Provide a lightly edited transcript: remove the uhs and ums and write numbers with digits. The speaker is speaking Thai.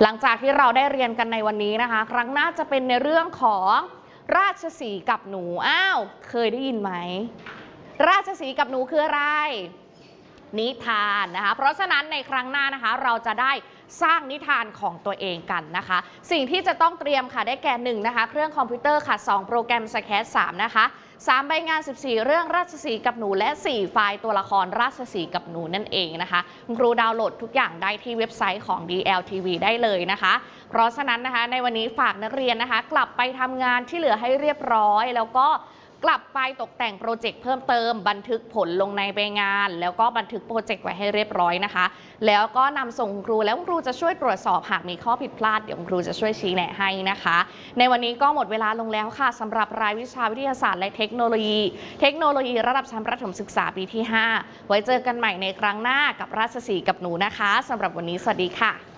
หลังจากที่เราได้เรียนกันในวันนี้นะคะครั้งหน้าจะเป็นในเรื่องของราชสีห์กับหนูเคยได้ยินไหมราชสีห์กับหนูคืออะไรนิทานนะคะเพราะฉะนั้นในครั้งหน้านะคะเราจะได้สร้างนิทานของตัวเองกันนะคะสิ่งที่จะต้องเตรียมค่ะได้แก่1นะคะเครื่องคอมพิวเตอร์ค่ะ2โปรแกรม SKetch 3นะคะ3ใบงาน14เรื่องราชสีห์กับหนูและ4ไฟล์ตัวละครราชสีห์กับหนูนั่นเองนะคะคุณครูดาวน์โหลดทุกอย่างได้ที่เว็บไซต์ของ DLTV ได้เลยนะคะเพราะฉะนั้นนะคะในวันนี้ฝากนักเรียนนะคะกลับไปทำงานที่เหลือให้เรียบร้อยแล้วก็กลับไปตกแต่งโปรเจกต์เพิ่มเติมบันทึกผลลงในใบงานแล้วก็บันทึกโปรเจกต์ไว้ให้เรียบร้อยนะคะแล้วก็นำส่งคุณครูแล้วคุณครูจะช่วยตรวจสอบหากมีข้อผิดพลาดเดี๋ยวคุณครูจะช่วยชี้แนะให้นะคะในวันนี้ก็หมดเวลาลงแล้วค่ะสำหรับรายวิชาวิทยาศาสตร์และเทคโนโลยีระดับชั้นประถมศึกษาปีที่5ไว้เจอกันใหม่ในครั้งหน้ากับราชสีห์กับหนูนะคะสำหรับวันนี้สวัสดีค่ะ